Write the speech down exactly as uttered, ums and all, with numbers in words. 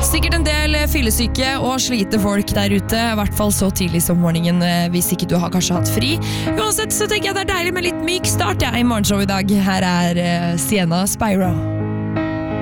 Sikkert en del fyllesyke og slite folk der ute, i hvert fall så tidlig som morgenen hvis ikke du har kanskje hatt fri. Uansett så tenker jeg det er deilig med litt myk start ja, i morgenshow i dag. Her er Sienna Spyro.